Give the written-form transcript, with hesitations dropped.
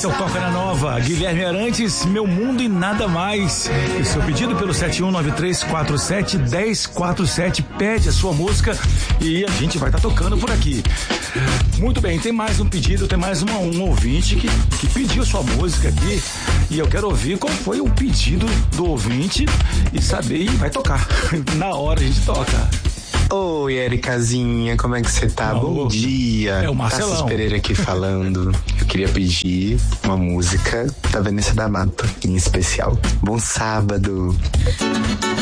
Esse é o Toca na Nova. Guilherme Arantes, Meu Mundo e Nada Mais. E o seu pedido pelo 7193471047, pede a sua música e a gente vai estar tocando por aqui. Muito bem, tem mais um pedido, tem mais um ouvinte que pediu sua música aqui e eu quero ouvir qual foi o pedido do ouvinte e saber, e vai tocar. Na hora a gente toca. Oi, Ericazinha, como é que você tá? Bom dia. É o Marcelão. Tassos Pereira aqui falando. Eu queria pedir uma música da Vanessa da Mata, em especial. Bom sábado.